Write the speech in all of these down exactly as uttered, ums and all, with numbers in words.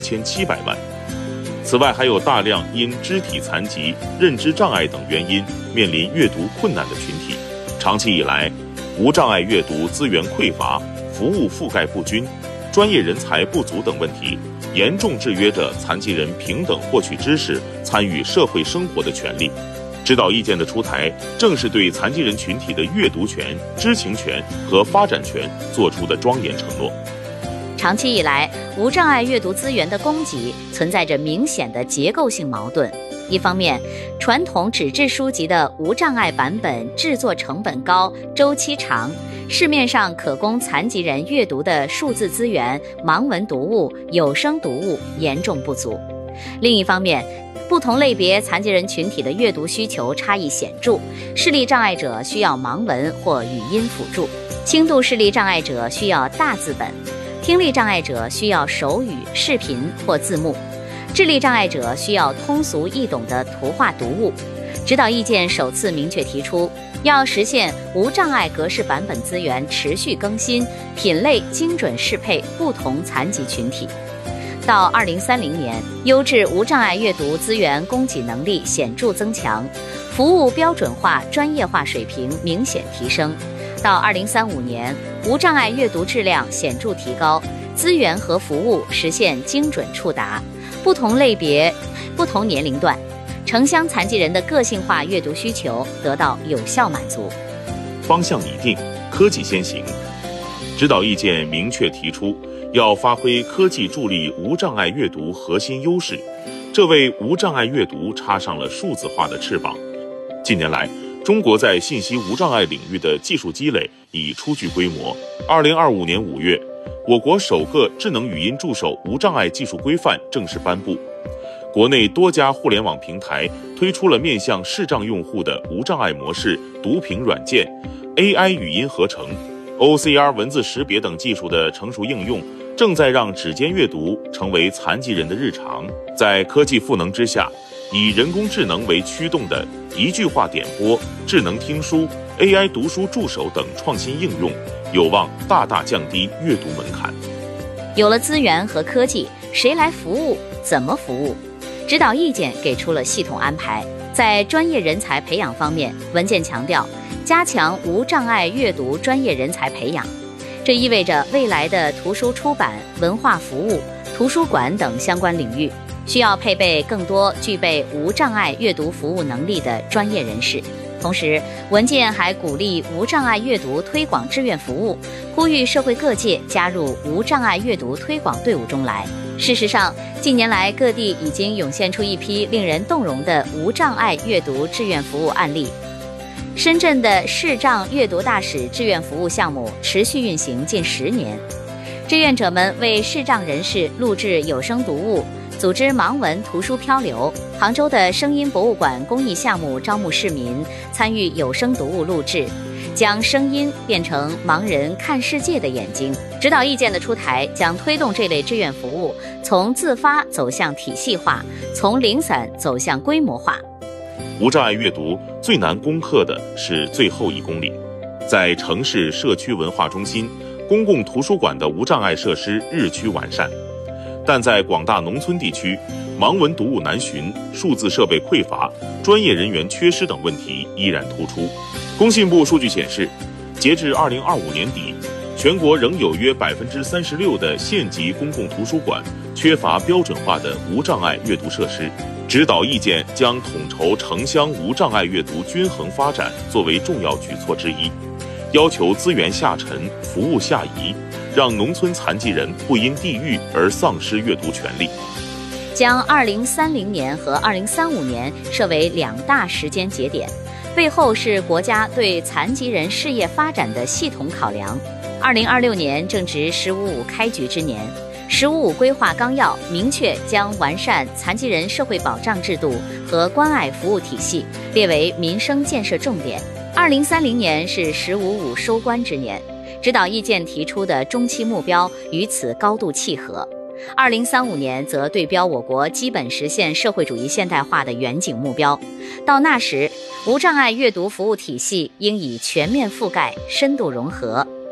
千七百万。此外，还有大量因肢体残疾、认知障碍等原因面临阅读困难的群体。长期以来，无障碍阅读资源匮乏、服务覆盖不均、专业人才不足等问题，严重制约着残疾人平等获取知识、参与社会生活的权利。指导意见的出台，正是对残疾人群体的阅读权、知情权和发展权作出的庄严承诺。 长期以来，无障碍阅读资源的供给存在着明显的结构性矛盾。一方面，传统纸质书籍的无障碍版本制作成本高、周期长，市面上可供残疾人阅读的数字资源、盲文读物、有声读物严重不足。另一方面，不同类别残疾人群体的阅读需求差异显著，视力障碍者需要盲文或语音辅助，轻度视力障碍者需要大字本，听力障碍者需要手语、视频或字幕，智力障碍者需要通俗易懂的图画读物。指导意见首次明确提出，要实现无障碍格式版本资源持续更新，品类精准适配不同残疾群体。到二零三零年，优质无障碍阅读资源供给能力显著增强，服务标准化、专业化水平明显提升。到二零三五年，无障碍阅读质量显著提高，资源和服务实现精准触达，不同类别、不同年龄段、城乡残疾人的个性化阅读需求得到有效满足。 方向拟定，科技先行。指导意见明确提出，要发挥科技助力无障碍阅读核心优势，这为无障碍阅读插上了数字化的翅膀。近年来，中国在信息无障碍领域的技术积累已初具规模。二零二五年五月，我国首个智能语音助手无障碍技术规范正式颁布。国内多家互联网平台推出了面向视障用户的无障碍模式读屏软件、A I 语音合成、O C R 文字识别等技术的成熟应用，正在让指尖阅读成为残疾人的日常。在科技赋能之下，以人工智能为驱动的一句话点播、智能听书、A I 读书助手等创新应用，有望大大降低阅读门槛。 有了资源和科技，谁来服务？怎么服务？指导意见给出了系统安排。在专业人才培养方面，文件强调加强无障碍阅读专业人才培养，这意味着未来的图书出版、文化服务、图书馆等相关领域需要配备更多具备无障碍阅读服务能力的专业人士。同时，文件还鼓励无障碍阅读推广志愿服务，呼吁社会各界加入无障碍阅读推广队伍中来。事实上，近年来各地已经涌现出一批令人动容的无障碍阅读志愿服务案例。深圳的视障阅读大使志愿服务项目持续运行近十年，志愿者们为视障人士录制有声读物，组织盲文图书漂流。杭州的声音博物馆公益项目招募市民参与有声读物录制，将声音变成盲人看世界的眼睛。指导意见的出台将推动这类志愿服务从自发走向体系化，从零散走向规模化。 无障碍阅读最难攻克的是最后一公里。在城市社区文化中心、公共图书馆的无障碍设施日趋完善，但在广大农村地区，盲文读物难寻、数字设备匮乏、专业人员缺失等问题依然突出。工信部数据显示，截至二零二五年底，全国仍有约百分之三十六的县级公共图书馆缺乏标准化的无障碍阅读设施。指导意见将统筹城乡无障碍阅读均衡发展作为重要举措之一，要求资源下沉、服务下移，让农村残疾人不因地域而丧失阅读权利。 将二零三零年和二零三五年设为两大时间节点，背后是国家对残疾人事业发展的系统考量。二零二六年正值“十五五”开局之年，“十五五”规划纲要明确将完善残疾人社会保障制度和关爱服务体系列为民生建设重点。二零三零年是“十五五”收官之年，指导意见提出的中期目标与此高度契合。二零三五年则对标我国基本实现社会主义现代化的远景目标，到那时，无障碍阅读服务体系应已全面覆盖、深度融合，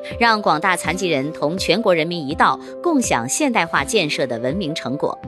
让广大残疾人同全国人民一道共享现代化建设的文明成果。